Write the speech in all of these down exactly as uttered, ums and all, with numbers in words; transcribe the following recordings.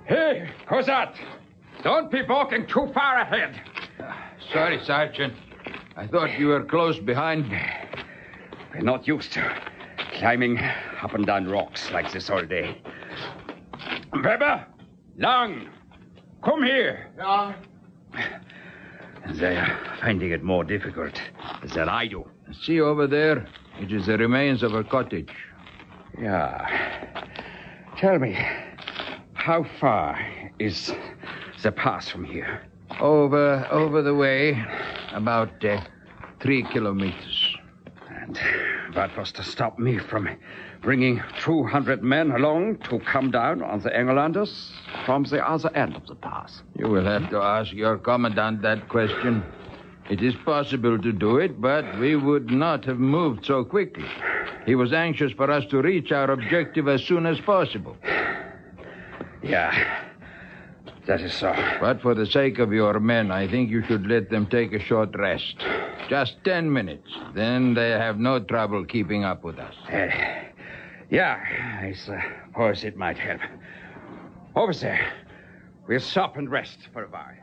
Hey, who's that? Don't be walking too far ahead. Uh, sorry, Sergeant. I thought you were close behind me. We're not used to climbing up and down rocks like this all day. Weber, Lang, come here. Yeah. They're finding it more difficult than I do. See over there? It is the remains of a cottage. Yeah. Tell me, how far is the pass from here? Over, over the way, about uh, three kilometers. And what was to stop me from bringing two hundred men along to come down on the Engelanders from the other end of the pass? You will have to ask your commandant that question. It is possible to do it, but we would not have moved so quickly. He was anxious for us to reach our objective as soon as possible. Yeah, that is so. But for the sake of your men, I think you should let them take a short rest. Just ten minutes. Then they have no trouble keeping up with us. Uh, yeah, I suppose it might help. Over there. We'll stop and rest for a while.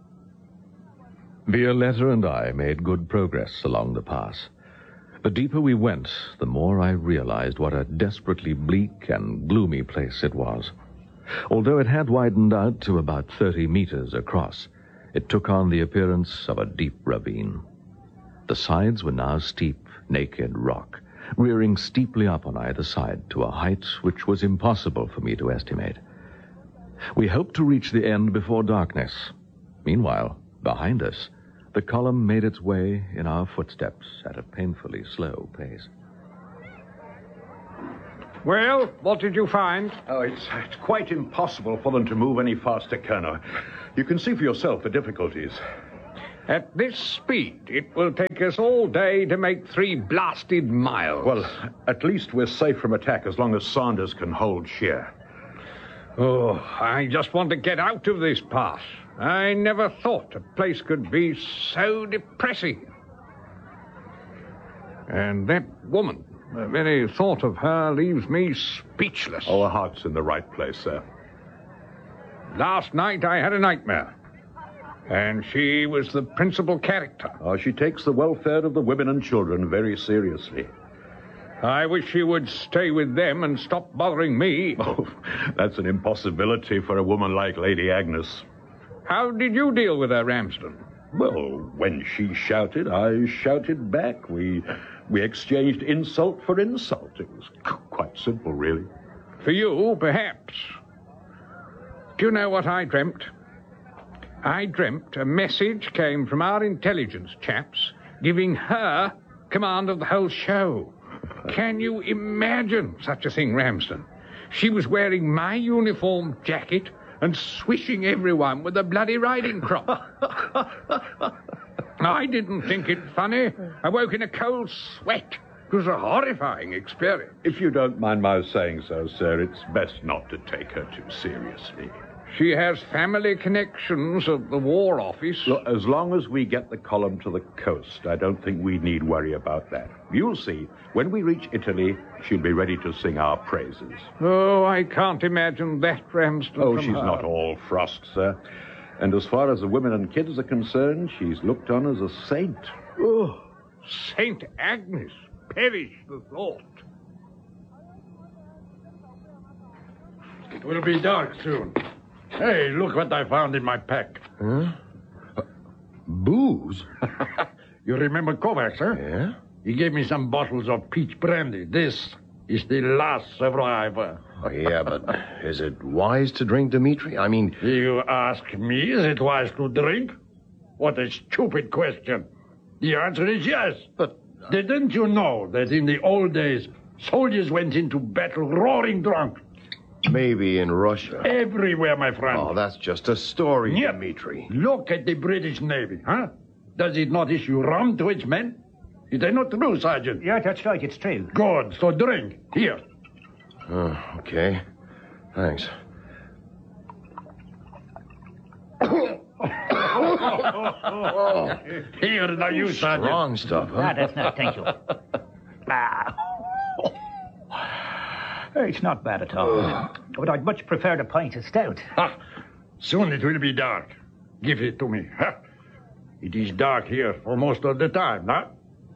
Violetta and I made good progress along the pass. The deeper we went, the more I realized what a desperately bleak and gloomy place it was. Although it had widened out to about thirty meters across, it took on the appearance of a deep ravine. The sides were now steep, naked rock, rearing steeply up on either side to a height which was impossible for me to estimate. We hoped to reach the end before darkness. Meanwhile, behind us, the column made its way in our footsteps at a painfully slow pace. Well, what did you find? Oh, it's, it's quite impossible for them to move any faster, Colonel. You can see for yourself the difficulties. At this speed, it will take us all day to make three blasted miles. Well, at least we're safe from attack as long as Sanders can hold sheer. Oh, I just want to get out of this pass. I never thought a place could be so depressing. And that woman, the very thought of her leaves me speechless. Oh, her heart's in the right place, sir. Last night I had a nightmare. And she was the principal character. Oh, she takes the welfare of the women and children very seriously. I wish she would stay with them and stop bothering me. Oh, that's an impossibility for a woman like Lady Agnes. How did you deal with her, Ramsden? Well, when she shouted, I shouted back. We we exchanged insult for insult. It was quite simple, really. For you, perhaps. Do you know what I dreamt? I dreamt a message came from our intelligence chaps giving her command of the whole show. Can you imagine such a thing, Ramsden? She was wearing my uniform jacket and swishing everyone with a bloody riding crop. I didn't think it funny. I woke in a cold sweat. It was a horrifying experience. If you don't mind my saying so, sir, it's best not to take her too seriously. She has family connections at the War Office. Look, as long as we get the column to the coast, I don't think we need worry about that. You'll see, when we reach Italy, she'll be ready to sing our praises. Oh, I can't imagine that, Ramsden. Oh, from she's her. not all frost, sir. And as far as the women and kids are concerned, she's looked on as a saint. Oh, Saint Agnes, perish the thought. It will be dark soon. Hey, look what I found in my pack. Huh? Uh, booze? You remember Kovacs, huh? Yeah? He gave me some bottles of peach brandy. This is the last survivor. Oh, yeah, but is it wise to drink, Dmitri? I mean... You ask me, is it wise to drink? What a stupid question. The answer is yes. But... Uh... Didn't you know that in the old days, soldiers went into battle roaring drunk? Maybe in Russia. Everywhere, my friend. Oh, that's just a story, Yep. Dmitri. Look at the British Navy, huh? Does it not issue rum to its men? Is that not true, Sergeant? Yeah, that's right, it's true. Good, so drink. Here. Oh, okay. Thanks. Oh. Here, now you, Sergeant. Strong stuff, huh? Ah, that's not, thank you. Ah. It's not bad at all. but I'd much prefer the pint of stout. Ha! Soon it will be dark. Give it to me. Ha! It is dark here for most of the time, not?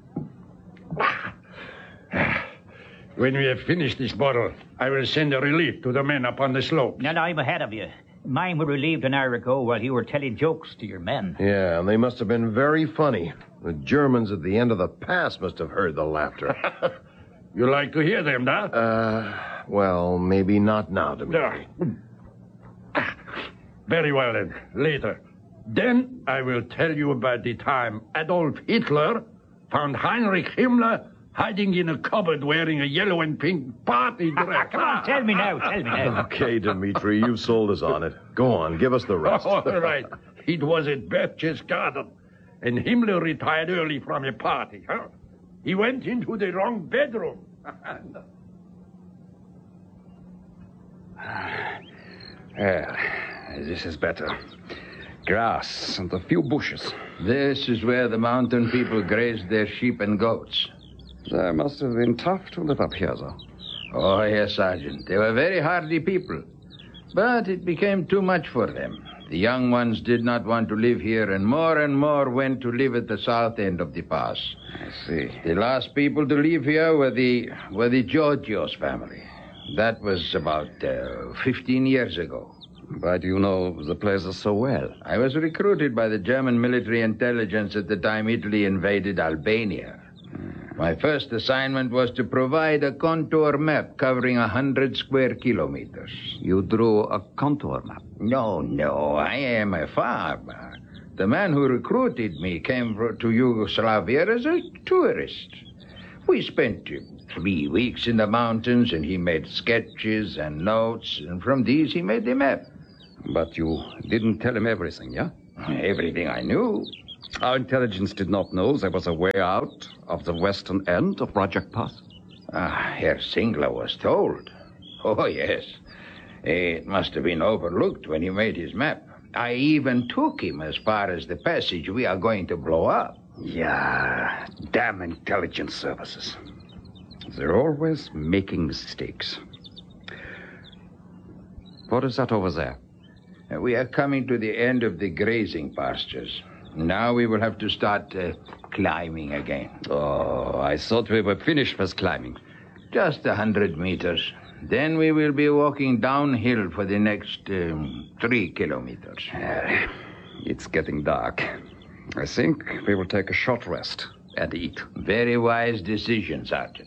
When we have finished this bottle, I will send a relief to the men up on the slope. And I'm ahead of you. Mine were relieved an hour ago while you were telling jokes to your men. Yeah, and they must have been very funny. The Germans at the end of the pass must have heard the laughter. You like to hear them, huh? Uh, well, maybe not now, Dmitri. Ah, very well, then. Later. Then I will tell you about the time Adolf Hitler found Heinrich Himmler hiding in a cupboard wearing a yellow and pink party dress. Come on, tell me now, tell me now. Okay, Dmitri, you've sold us on it. Go on, give us the rest. All right. It was at Berchtesgaden, and Himmler retired early from a party, huh? He went into the wrong bedroom. Well, this is better. Grass and a few bushes. This is where the mountain people grazed their sheep and goats. They must have been tough to live up here, though. Oh, yes, Sergeant. They were very hardy people. But it became too much for them. The young ones did not want to live here, and more and more went to live at the south end of the pass. I see. The last people to leave here were the were the Georgios family. That was about uh, fifteen years ago. Why do you know the places so well? I was recruited by the German military intelligence at the time Italy invaded Albania. My first assignment was to provide a contour map covering a hundred square kilometers. You drew a contour map? No, no, I am a farmer. The man who recruited me came to Yugoslavia as a tourist. We spent three weeks in the mountains, and he made sketches and notes, and from these he made the map. But you didn't tell him everything, yeah? Everything I knew. Our intelligence did not know there was a way out of the western end of Rajak Pass. Ah, Herr Singler was told. Oh, yes. It must have been overlooked when he made his map. I even took him as far as the passage we are going to blow up. Yeah, damn intelligence services. They're always making mistakes. What is that over there? We are coming to the end of the grazing pastures. Now we will have to start uh, climbing again. Oh, I thought we were finished with climbing. Just a hundred meters. Then we will be walking downhill for the next um, three kilometers. Uh, it's getting dark. I think we will take a short rest and eat. Very wise decision, Sergeant.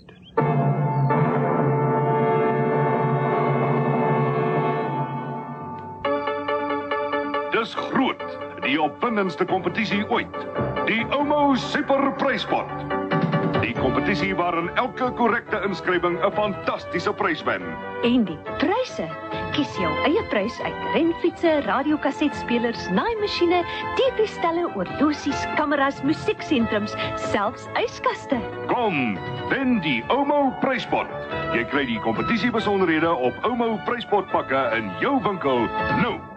Dis groot, die opwindendste kompetisie ooit. Die Omo Super Pryspot. Die kompetisie waarin elke korrekte inskrywing 'n fantastiese prys wen. En die pryse? Kies jou eie prys uit renfietsse, radiokassetspelers, naaimasjiene, T V-stelle, horlosies, kameras, musieksentrums, selfs yskaste. Kom, wen die Omo Pryspot. Jy kry die kompetisie besonderhede op Omo Pryspot pakke in jou winkel nou.